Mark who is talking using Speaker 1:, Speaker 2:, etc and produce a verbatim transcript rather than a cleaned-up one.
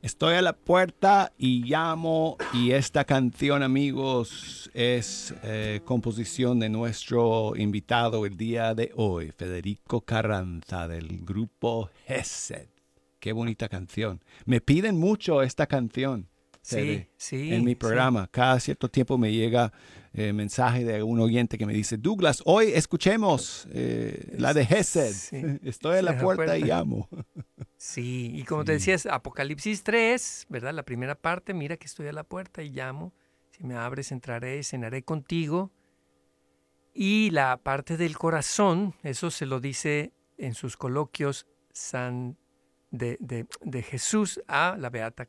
Speaker 1: Estoy a la puerta y llamo, y esta canción, amigos, es eh, composición de nuestro invitado el día de hoy, Federico Carranza, del grupo Gesed. Qué bonita canción. Me piden mucho esta canción,
Speaker 2: Sí,
Speaker 1: Fede, en mi
Speaker 2: sí, sí.
Speaker 1: programa. Cada cierto tiempo me llega eh, mensaje de un oyente que me dice, Douglas, hoy escuchemos eh, la
Speaker 2: Es-
Speaker 1: de Gesed.
Speaker 2: Sí,
Speaker 1: Estoy a
Speaker 2: sí,
Speaker 1: la
Speaker 2: a la
Speaker 1: puerta y
Speaker 2: puerta.
Speaker 1: llamo.
Speaker 2: Sí, y como te
Speaker 1: Sí.
Speaker 2: decías, Apocalipsis tres, ¿verdad? La primera parte, mira que estoy a la puerta y llamo. Si me abres, entraré, cenaré contigo. Y la parte del corazón, eso se lo dice en sus coloquios San de, de, de Jesús a la Beata